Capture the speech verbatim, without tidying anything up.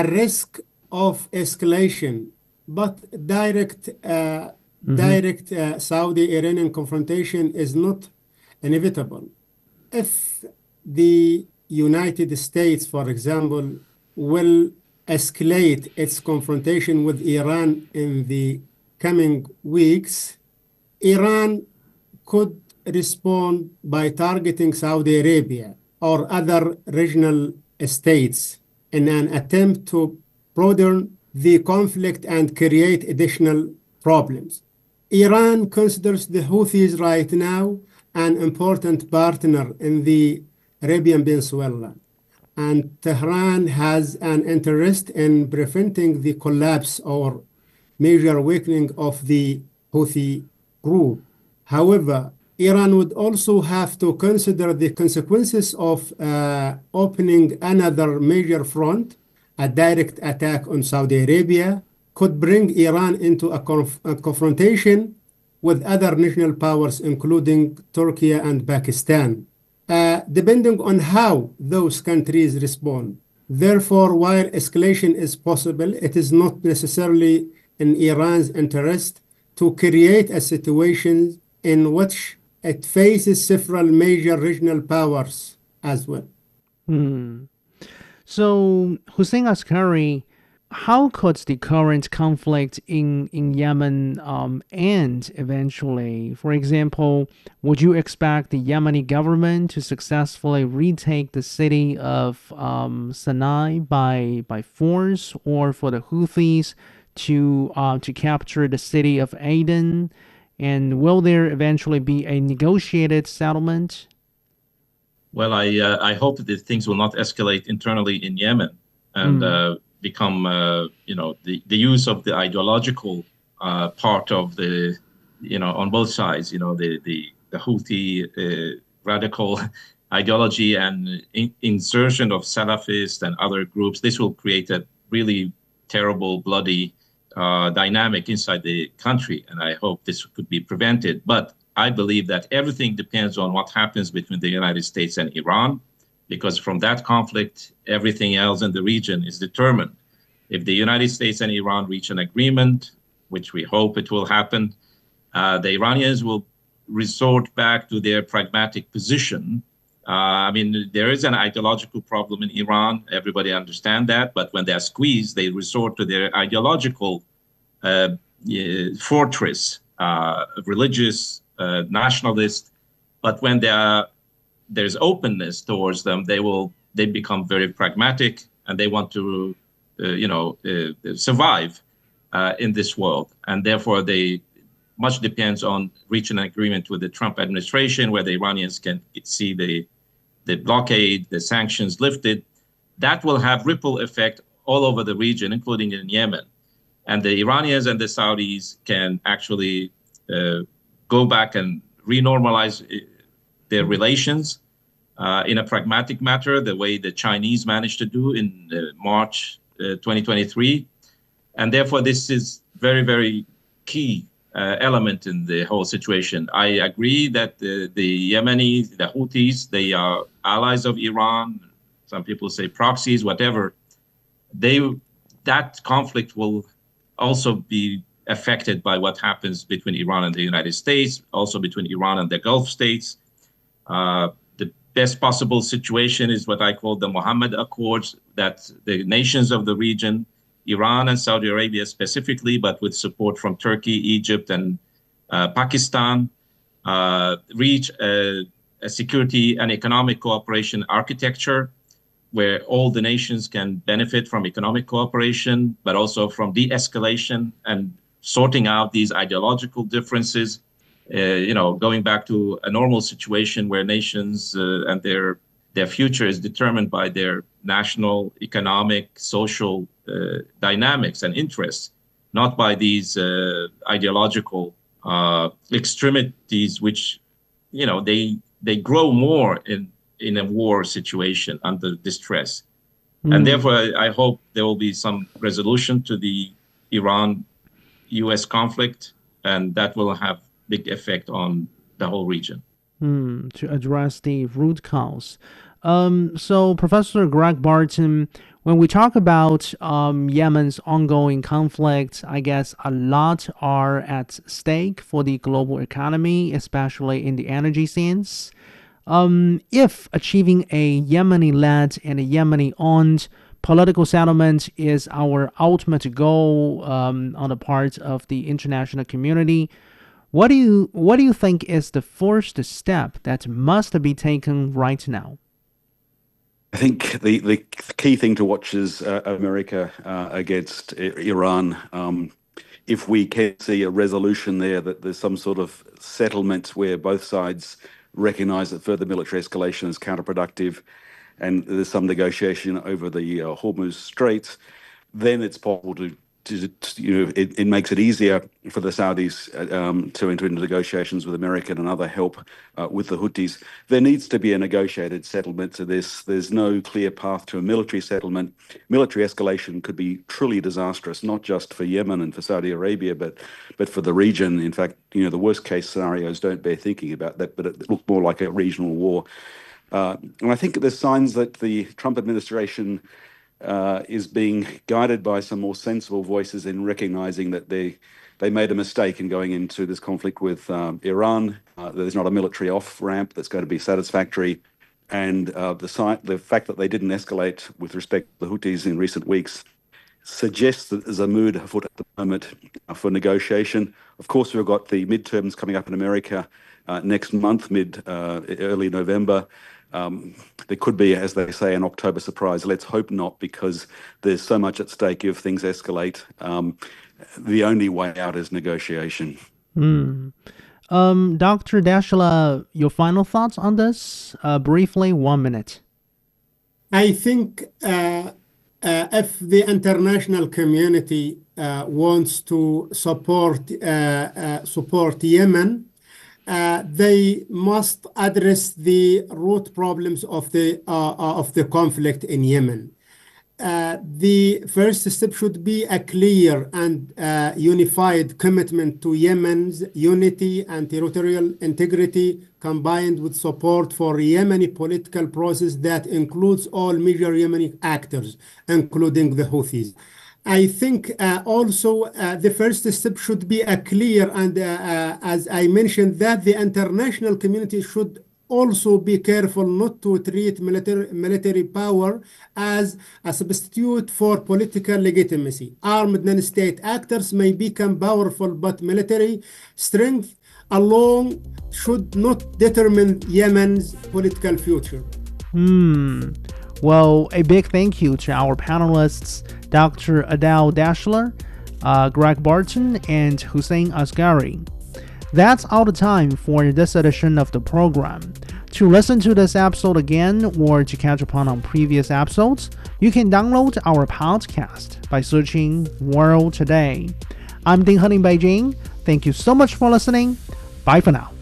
a risk of escalation, but direct, uh, Mm-hmm. direct uh, Saudi-Iranian confrontation is not inevitable. If the United States, for example, will escalate its confrontation with Iran in the coming weeks, Iran could respond by targeting Saudi Arabia or other regional states in an attempt to broaden the conflict and create additional problems. Iran considers the Houthis right now an important partner in the Arabian Peninsula, and Tehran has an interest in preventing the collapse or major weakening of the Houthi group. However, Iran would also have to consider the consequences of uh, opening another major front. A direct attack on Saudi Arabia could bring Iran into a, conf a confrontation with other regional powers, including Turkey and Pakistan, uh, depending on how those countries respond. Therefore, while escalation is possible, it is not necessarily in Iran's interest to create a situation in which it faces several major regional powers as well. Hmm. So, Hussein Askari, how could the current conflict in, in Yemen um, end eventually? For example, would you expect the Yemeni government to successfully retake the city of um, Sinai by, by force, or for the Houthis to, uh, to capture the city of Aden? And will there eventually be a negotiated settlement? Well, I uh, I hope that things will not escalate internally in Yemen and Mm. uh, become, uh, you know, the, the use of the ideological uh, part of the, you know, on both sides, you know, the the, the Houthi uh, radical ideology and in, insertion of Salafists and other groups. This will create a really terrible, bloody uh, dynamic inside the country, and I hope this could be prevented. But I believe that everything depends on what happens between the United States and Iran, because from that conflict, everything else in the region is determined. If the United States and Iran reach an agreement, which we hope it will happen, uh, the Iranians will resort back to their pragmatic position. Uh, I mean, there is an ideological problem in Iran. Everybody understands that. But when they're squeezed, they resort to their ideological uh, fortress, uh, religious, uh, nationalist. But when there there's openness towards them, they will they become very pragmatic, and they want to, uh, you know, uh, survive uh, in this world. And therefore, they much depends on reaching an agreement with the Trump administration, where the Iranians can see the the blockade, the sanctions lifted. That will have ripple effect all over the region, including in Yemen. And the Iranians and the Saudis can actually uh, go back and renormalize their relations uh, in a pragmatic matter, the way the Chinese managed to do in uh, March uh, twenty twenty-three. And therefore, this is very, very key uh, element in the whole situation. I agree that the, the Yemenis, the Houthis, they are allies of Iran. Some people say proxies, whatever. They that conflict will also be affected by what happens between Iran and the United States, also between Iran and the Gulf states. Uh, the best possible situation is what I call the Mohammed Accords, that the nations of the region, Iran and Saudi Arabia specifically, but with support from Turkey, Egypt, and uh, Pakistan, uh, reach a, a security and economic cooperation architecture where all the nations can benefit from economic cooperation, but also from de-escalation and sorting out these ideological differences, uh, you know, going back to a normal situation where nations uh, and their their future is determined by their national, economic, social uh, dynamics and interests, not by these uh, ideological uh, extremities, which, you know, they they grow more in in a war situation under distress. And Mm. therefore, I, I hope there will be some resolution to the Iran-U S conflict, and that will have big effect on the whole region. Mm, to address the root cause. Um, so, Professor Greg Barton, when we talk about um, Yemen's ongoing conflict, I guess a lot are at stake for the global economy, especially in the energy sense. Um, if achieving a Yemeni-led and a Yemeni-owned political settlement is our ultimate goal um, on the part of the international community, what do you what do you think is the first step that must be taken right now? I think the, the key thing to watch is uh, America uh, against Iran. Um, if we can see a resolution there, that there's some sort of settlement where both sides recognize that further military escalation is counterproductive, and there's some negotiation over the uh, Hormuz Straits, then it's possible to, to, to you know, it, it makes it easier for the Saudis um, to enter into negotiations with American and other help uh, with the Houthis. There needs to be a negotiated settlement to this. There's no clear path to a military settlement. Military escalation could be truly disastrous, not just for Yemen and for Saudi Arabia, but but for the region. In fact, you know, the worst case scenarios don't bear thinking about that, but it looked more like a regional war. Uh, and I think there's signs that the Trump administration uh, is being guided by some more sensible voices in recognizing that they they made a mistake in going into this conflict with um, Iran. Uh, there's not a military off-ramp that's going to be satisfactory. And uh, the, si- the fact that they didn't escalate with respect to the Houthis in recent weeks suggests that there's a mood afoot at the moment for negotiation. Of course, we've got the midterms coming up in America uh, next month, mid, uh, early November. Um, there could be, as they say, an October surprise. Let's hope not, because there's so much at stake if things escalate. Um, the only way out is negotiation. Mm. Um, Doctor Daschler, your final thoughts on this? Uh, briefly, one minute. I think uh, uh, if the international community uh, wants to support uh, uh, support Yemen, Uh, they must address the root problems of the uh, of the conflict in Yemen. Uh, the first step should be a clear and uh, unified commitment to Yemen's unity and territorial integrity, combined with support for Yemeni political process that includes all major Yemeni actors, including the Houthis. I think uh, also uh, the first step should be a clear and, uh, uh, as I mentioned, that the international community should also be careful not to treat military, military power as a substitute for political legitimacy. Armed non-state actors may become powerful, but military strength alone should not determine Yemen's political future. Hmm. Well, a big thank you to our panelists, Doctor Adel Daschler, uh, Greg Barton, and Hussein Asghari. That's all the time for this edition of the program. To listen to this episode again or to catch up on previous episodes, you can download our podcast by searching World Today. I'm Ding He in Beijing. Thank you so much for listening. Bye for now.